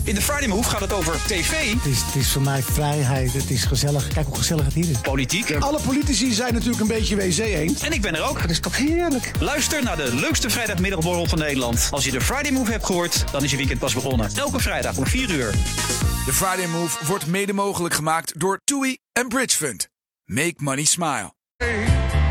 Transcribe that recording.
In de Friday Move gaat het over tv. Het is voor mij vrijheid, het is gezellig. Kijk hoe gezellig het hier is. Politiek. Alle politici zijn natuurlijk een beetje wc-eend. En ik ben er ook. Dat is toch heerlijk? Luister naar de leukste vrijdagmiddagborrel van Nederland. Als je de Friday Move hebt gehoord, dan is je weekend pas begonnen. Elke vrijdag om 4 uur. De Friday Move wordt mede mogelijk gemaakt door TUI en Bridge Fund. Make money smile.